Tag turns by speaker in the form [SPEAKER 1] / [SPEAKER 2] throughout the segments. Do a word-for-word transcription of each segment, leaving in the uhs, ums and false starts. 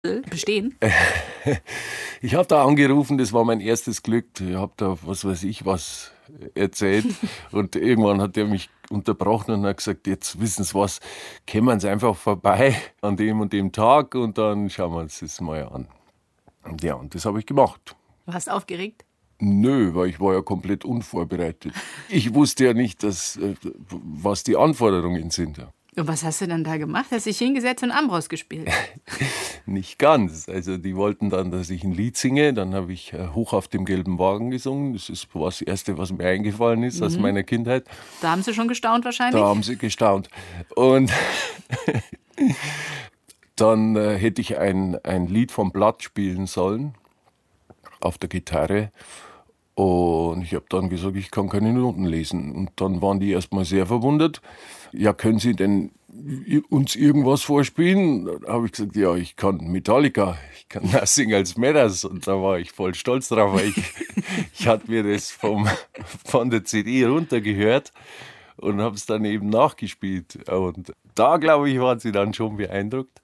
[SPEAKER 1] bestehen?
[SPEAKER 2] Ich habe da angerufen, das war mein erstes Glück. Ich habe da, was weiß ich, was erzählt. Und irgendwann hat er mich unterbrochen und hat gesagt, jetzt wissen Sie was, kommen Sie einfach vorbei an dem und dem Tag und dann schauen wir uns das mal an. Und ja, und das habe ich gemacht.
[SPEAKER 1] Du hast aufgeregt?
[SPEAKER 2] Nö, weil ich war ja komplett unvorbereitet. Ich wusste ja nicht, dass, was die Anforderungen sind.
[SPEAKER 1] Und was hast du dann da gemacht? Hast dich hingesetzt und Ambros gespielt?
[SPEAKER 2] Nicht ganz. Also die wollten dann, dass ich ein Lied singe. Dann habe ich Hoch auf dem gelben Wagen gesungen. Das ist das Erste, was mir eingefallen ist mhm. aus meiner Kindheit.
[SPEAKER 1] Da haben sie schon gestaunt wahrscheinlich?
[SPEAKER 2] Da haben sie gestaunt. Und dann äh, hätte ich ein, ein Lied vom Blatt spielen sollen auf der Gitarre. Und ich habe dann gesagt, ich kann keine Noten lesen. Und dann waren die erstmal sehr verwundert. Ja, können Sie denn uns irgendwas vorspielen? Da habe ich gesagt, ja, ich kann Metallica, ich kann Nothing Else Matters. Und da war ich voll stolz drauf, weil ich, ich hatte mir das vom, von der C D runtergehört und habe es dann eben nachgespielt. Und da, glaube ich, waren sie dann schon beeindruckt.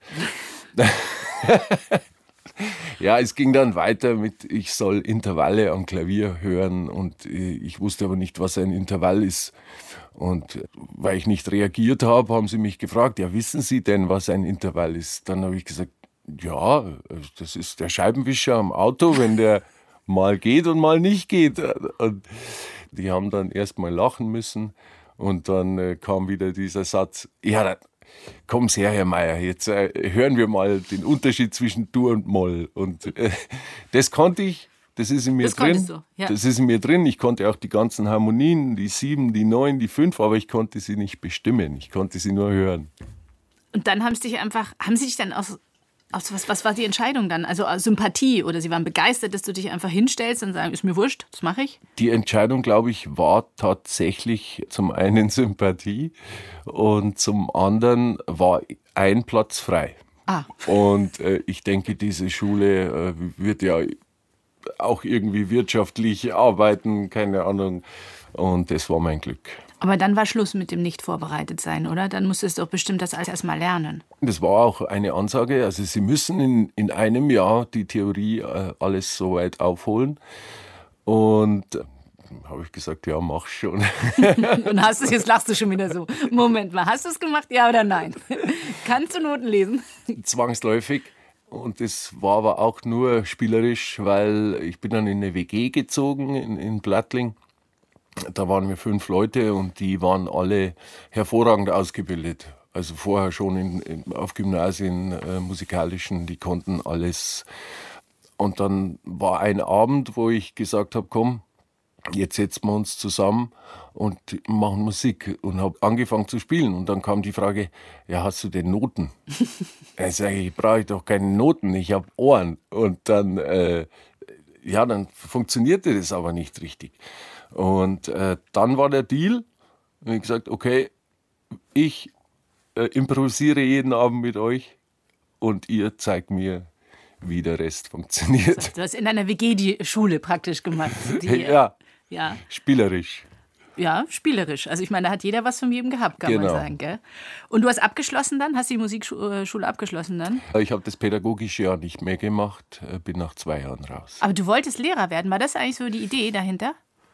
[SPEAKER 2] Ja, es ging dann weiter mit, ich soll Intervalle am Klavier hören und ich wusste aber nicht, was ein Intervall ist. Und weil ich nicht reagiert habe, haben sie mich gefragt, ja, wissen Sie denn, was ein Intervall ist? Dann habe ich gesagt, ja, das ist der Scheibenwischer am Auto, wenn der mal geht und mal nicht geht. Und die haben dann erst mal lachen müssen und dann kam wieder dieser Satz, ja, kommen Sie her, Herr Meier, jetzt äh, hören wir mal den Unterschied zwischen Dur und Moll. Und äh, das konnte ich, das ist in mir
[SPEAKER 1] das
[SPEAKER 2] drin.
[SPEAKER 1] Du, ja.
[SPEAKER 2] Das ist in mir drin. Ich konnte auch die ganzen Harmonien, die sieben, die neun, die fünf, aber ich konnte sie nicht bestimmen. Ich konnte sie nur hören.
[SPEAKER 1] Und dann haben sie dich einfach, haben sie dich dann aus, aus was, was war die Entscheidung dann? Also aus Sympathie oder sie waren begeistert, dass du dich einfach hinstellst und sagst, ist mir wurscht, das mache ich?
[SPEAKER 2] Die Entscheidung, glaube ich, war tatsächlich zum einen Sympathie und zum anderen war ein Platz frei.
[SPEAKER 1] Ah.
[SPEAKER 2] Und äh, ich denke, diese Schule äh, wird ja auch irgendwie wirtschaftlich arbeiten, keine Ahnung. Und das war mein Glück.
[SPEAKER 1] Aber dann war Schluss mit dem Nicht-Vorbereitet-Sein, oder? Dann musstest du doch bestimmt das alles erst mal lernen.
[SPEAKER 2] Das war auch eine Ansage. Also Sie müssen in, in einem Jahr die Theorie äh, alles so weit aufholen. Und äh, habe ich gesagt, ja, mach schon.
[SPEAKER 1] Und hast du, jetzt lachst du schon wieder so. Moment mal, hast du es gemacht, ja oder nein? Kannst du Noten lesen?
[SPEAKER 2] Zwangsläufig. Und das war aber auch nur spielerisch, weil ich bin dann in eine W G gezogen in, in Plattling. Da waren wir fünf Leute und die waren alle hervorragend ausgebildet. Also vorher schon in, in, auf Gymnasien, äh, musikalischen, die konnten alles. Und dann war ein Abend, wo ich gesagt habe, komm, jetzt setzen wir uns zusammen und machen Musik. Und habe angefangen zu spielen. Und dann kam die Frage, ja, hast du denn Noten? Ich sage, ich brauche doch keine Noten, ich habe Ohren. Und dann, äh, ja, dann funktionierte das aber nicht richtig. Und äh, dann war der Deal, und ich gesagt, okay, ich äh, improvisiere jeden Abend mit euch und ihr zeigt mir, wie der Rest funktioniert.
[SPEAKER 1] Du hast in deiner W G die Schule praktisch gemacht. Die,
[SPEAKER 2] ja,
[SPEAKER 1] ja,
[SPEAKER 2] spielerisch.
[SPEAKER 1] Ja, spielerisch. Also ich meine, da hat jeder was von jedem gehabt, kann
[SPEAKER 2] genau.
[SPEAKER 1] man sagen. Gell? Und du hast abgeschlossen dann? Hast die Musikschule abgeschlossen dann?
[SPEAKER 2] Ich habe das pädagogische Jahr nicht mehr gemacht, bin nach zwei Jahren raus.
[SPEAKER 1] Aber du wolltest Lehrer werden. War das eigentlich so die Idee dahinter?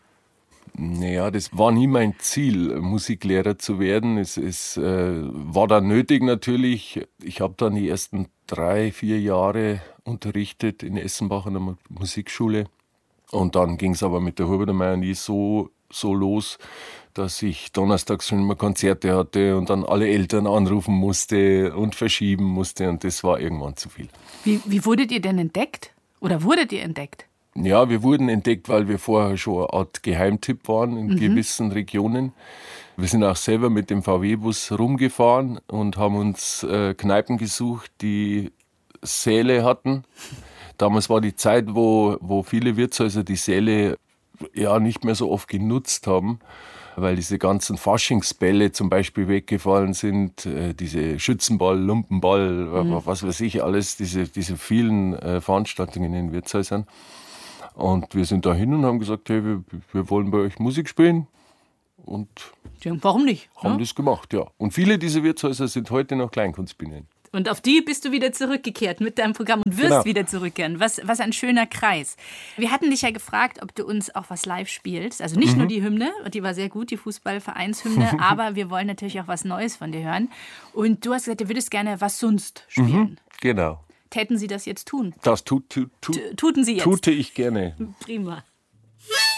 [SPEAKER 2] Naja, das war nie mein Ziel, Musiklehrer zu werden. Es, es äh, war dann nötig natürlich. Ich habe dann die ersten drei, vier Jahre unterrichtet in Essenbach an der Musikschule. Und dann ging es aber mit der Huberter nie so, so los, dass ich donnerstags schon immer Konzerte hatte und dann alle Eltern anrufen musste und verschieben musste. Und das war irgendwann zu viel.
[SPEAKER 1] Wie, wie wurdet ihr denn entdeckt? Oder wurdet ihr entdeckt?
[SPEAKER 2] Ja, wir wurden entdeckt, weil wir vorher schon eine Art Geheimtipp waren in mhm. gewissen Regionen. Wir sind auch selber mit dem V W-Bus rumgefahren und haben uns äh, Kneipen gesucht, die Säle hatten. Damals war die Zeit, wo, wo viele Wirtshäuser die Säle ja nicht mehr so oft genutzt haben, weil diese ganzen Faschingsbälle zum Beispiel weggefallen sind, äh, diese Schützenball, Lumpenball, mhm. was weiß ich alles, diese, diese vielen äh, Veranstaltungen in den Wirtshäusern. Und wir sind da hin und haben gesagt, hey, wir, wir wollen bei euch Musik spielen. Und
[SPEAKER 1] ja, warum nicht?
[SPEAKER 2] haben
[SPEAKER 1] ja?
[SPEAKER 2] das gemacht, ja. Und viele dieser Wirtshäuser sind heute noch Kleinkunstbühnen.
[SPEAKER 1] Und auf die bist du wieder zurückgekehrt mit deinem Programm und wirst
[SPEAKER 2] Genau.
[SPEAKER 1] wieder zurückkehren. Was, was ein schöner Kreis. Wir hatten dich ja gefragt, ob du uns auch was live spielst. Also nicht mhm. nur die Hymne, die war sehr gut, die Fußballvereinshymne, aber wir wollen natürlich auch was Neues von dir hören. Und du hast gesagt, du würdest gerne was sonst spielen.
[SPEAKER 2] Mhm. Genau.
[SPEAKER 1] Täten Sie das jetzt tun?
[SPEAKER 2] Das tut, tut, tut,
[SPEAKER 1] Tuten Sie jetzt.
[SPEAKER 2] tute ich gerne.
[SPEAKER 1] Prima.